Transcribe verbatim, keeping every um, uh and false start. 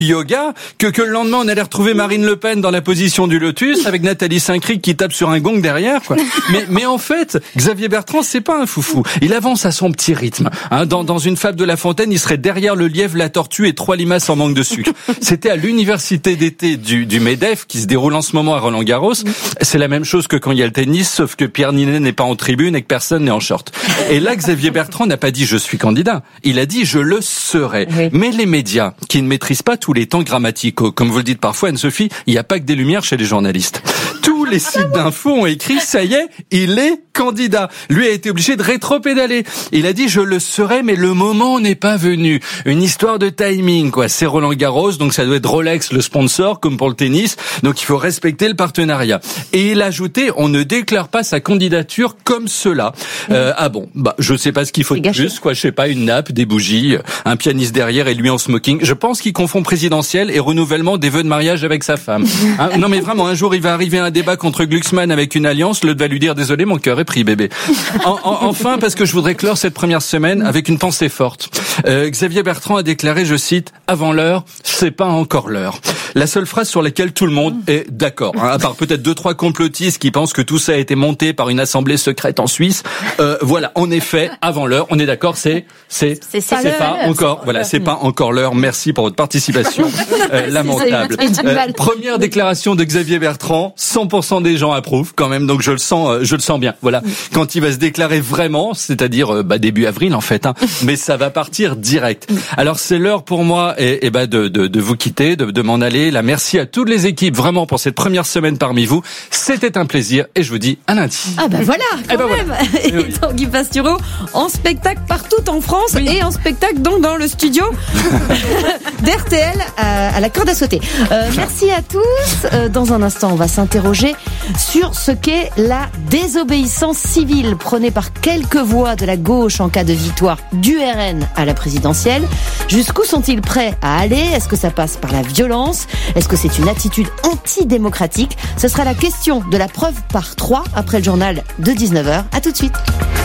yoga que que le lendemain on allait retrouver Marine Le Pen dans la position du lotus avec Nathalie Saint-Cric qui tape sur un gong derrière, quoi. Mais mais en fait, Xavier Bertrand, c'est pas un foufou. Il avance à son petit rythme. Hein, dans dans une fable de La Fontaine, il serait derrière le lièvre, la tortue et trois limaces en manque de sucre. C'était à l'université d'été du du MEDEF qui se déroule en ce moment à Roland-Garros. C'est la même chose que quand il y a le tennis, sauf que Pierre Ninet n'est pas en tribune et que personne n'est en short. Et là, Xavier Bertrand n'a pas dit je suis candidat. Il a dit je le serai. Oui. Mais les médias qui ne maîtrisent pas tous les temps grammaticaux, comme vous le dites parfois, Anne-Sophie, il n'y a pas que des lumières chez les journalistes. Tous les sites d'infos ont écrit ça y est, il est candidat. Lui a été obligé de rétro-pédaler. Il a dit je le serai, mais le moment n'est pas venu. Une histoire de timing, quoi. C'est Roland-Garros, donc ça doit être Rolex le sponsor, comme pour le tennis. Donc il faut respecter le partenariat. Et il a ajouté, on ne déclare pas sa candidature comme cela. Mmh. Euh, ah bon, bah je sais pas ce qu'il faut de plus, quoi. Je sais pas, une nappe, des bougies, un pianiste derrière et lui en smoking. Je pense qu'il confond présidentiel et renouvellement des vœux de mariage avec sa femme. Hein, non mais vraiment, un jour il va arriver un débat contre Glucksmann avec une alliance, l'autre va lui dire désolé, mon cœur est pris, bébé. En, en, enfin, parce que je voudrais clore cette première semaine avec une pensée forte. Euh, Xavier Bertrand a déclaré, je cite, avant l'heure, c'est pas encore l'heure. La seule phrase sur laquelle tout le monde est d'accord, hein, à part peut-être deux trois complotistes qui pensent que tout ça a été monté par une assemblée secrète en Suisse. Euh, voilà, en effet, avant l'heure, on est d'accord, c'est c'est c'est, c'est, c'est pas encore, c'est voilà, c'est pas encore l'heure. Merci pour votre participation euh, lamentable. Euh, première déclaration de Xavier Bertrand, cent pour cent des gens approuvent quand même, donc je le sens, euh, je le sens bien. Voilà, quand il va se déclarer vraiment, c'est-à-dire euh, bah, début avril en fait, hein, mais ça va partir direct. Alors c'est l'heure pour moi et, et bah de, de de vous quitter, de, de m'en aller. Là, merci à toutes les équipes vraiment pour cette première semaine parmi vous. C'était un plaisir et je vous dis à lundi. Ah bah voilà, quand ben même. Voilà. Et oui. Tanguy Pastureau en spectacle partout en France oui. et en spectacle donc dans le studio d'R T L à, à la corde à sauter. Euh, merci à tous. Euh, dans un instant, on va s'interroger sur ce qu'est la désobéissance civile prônée par quelques voix de la gauche en cas de victoire du R N à la présidentielle. Jusqu'où sont-ils prêts à aller ? Est-ce que ça passe par la violence ? Est-ce que c'est une attitude antidémocratique ? Ce sera la question de la preuve par trois après le journal de dix-neuf heures. À tout de suite.